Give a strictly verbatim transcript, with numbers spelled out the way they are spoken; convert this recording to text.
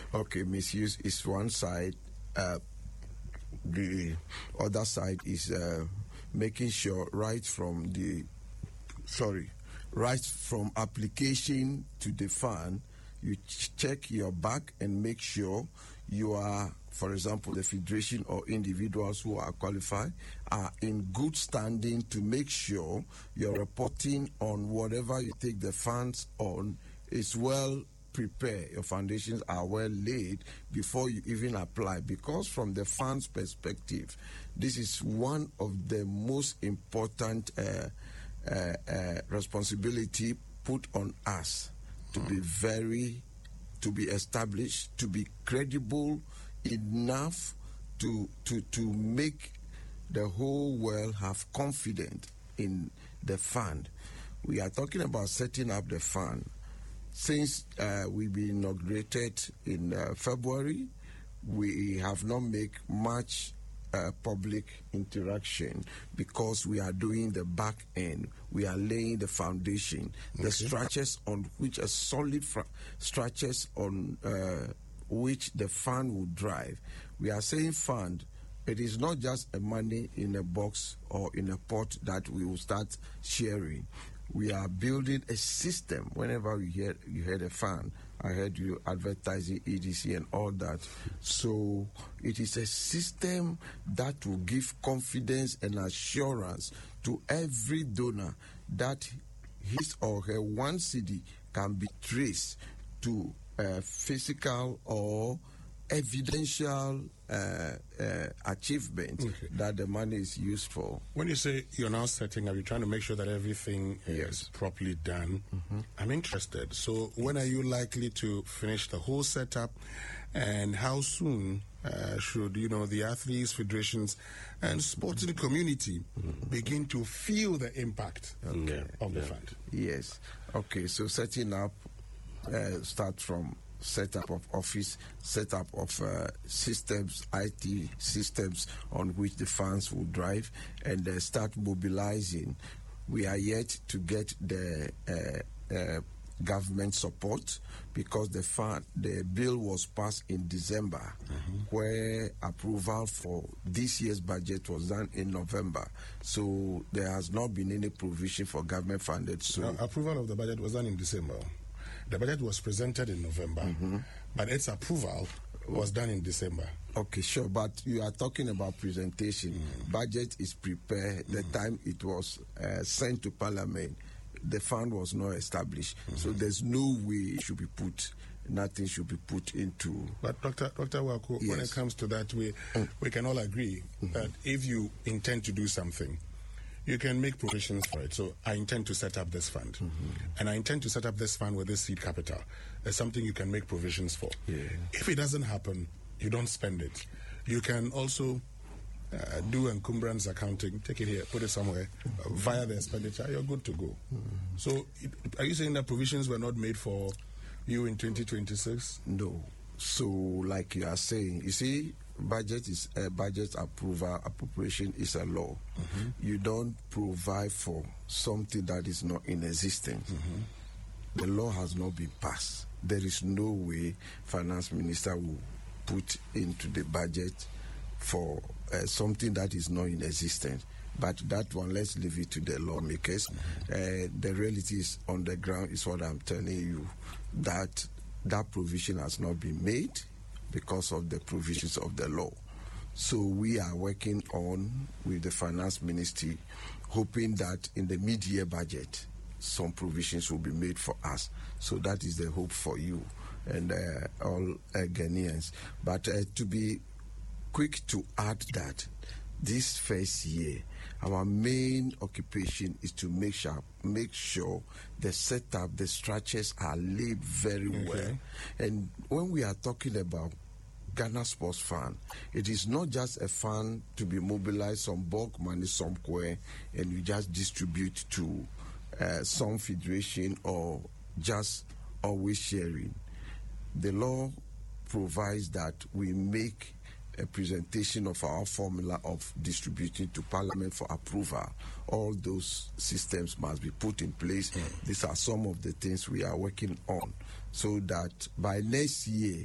Okay, misuse is one side. Uh, the other side is uh, making sure right from the, sorry, right from application to the fund, you ch- check your back and make sure you are, for example, the federation or individuals who are qualified are in good standing to make sure your reporting on whatever you take the funds on is well prepared. Your foundations are well laid before you even apply, because from the fund's perspective, this is one of the most important uh, uh, uh, responsibility put on us to be very, to be established, to be credible enough to to to make the whole world have confidence in the fund. We are talking about setting up the fund. Since uh, we been inaugurated in uh, February, we have not made much uh, public interaction because we are doing the back end. We are laying the foundation, okay. the structures on which a solid fra- structures on uh, which the fund will drive. We are saying fund. It is not just a money in a box or in a pot that we will start sharing. We are building a system. Whenever you hear you hear a fund, I heard you advertising E D C and all that. So it is a system that will give confidence and assurance to every donor that his or her one cedi can be traced to a physical or evidential uh, uh, achievement okay. that the money is used for. When you say you're now setting up, you're trying to make sure that everything yes. is properly done. Mm-hmm. I'm interested. So when are you likely to finish the whole setup, and how soon uh, should, you know, the athletes, federations, and sporting community mm-hmm. begin to feel the impact okay. of the yeah. fund? Yes. Okay, so setting up uh, start from setup of office, setup of uh, systems, I T systems on which the funds will drive, and uh, start mobilizing. We are yet to get the uh, uh, government support because the fund, the bill was passed in December, mm-hmm. where approval for this year's budget was done in November. So there has not been any provision for government funded. So now, approval of the budget was done in December. The budget was presented in November, mm-hmm. but its approval was done in December. Okay, sure, but you are talking about presentation. Mm. Budget is prepared. The mm. time it was uh, sent to Parliament, the fund was not established. Mm-hmm. So there's no way it should be put, nothing should be put into... But Doctor Doctor Waku, yes. when it comes to that, we, mm. we can all agree mm-hmm. that if you intend to do something, you can make provisions for it. So I intend to set up this fund. Mm-hmm. And I intend to set up this fund with this seed capital. There's something you can make provisions for. Yeah. If it doesn't happen, you don't spend it. You can also uh, do encumbrance accounting, take it here, put it somewhere, uh, via the expenditure, you're good to go. Mm-hmm. So it, are you saying that provisions were not made for you in twenty twenty-six? No. So like you are saying, you see, budget is a uh, budget approval, appropriation is a law. Mm-hmm. You don't provide for something that is not in existence. Mm-hmm. The law has not been passed. There is no way finance minister will put into the budget for uh, something that is not in existence. But that one, let's leave it to the lawmakers. Mm-hmm. Uh, the realities on the ground is what I'm telling you, that that provision has not been made because of the provisions of the law. So we are working on with the finance ministry, hoping that in the mid-year budget, some provisions will be made for us. So that is the hope for you and uh, all uh, Ghanaians. But uh, to be quick to add that, this first year, our main occupation is to make sure, make sure the setup, the structures are laid very okay. well. And when we are talking about Ghana Sports Fund, it is not just a fund to be mobilized some bulk money somewhere and you just distribute to uh, some federation or just always sharing. The law provides that we make a presentation of our formula of distributing to Parliament for approval. All those systems must be put in place. Mm. These are some of the things we are working on, so that by next year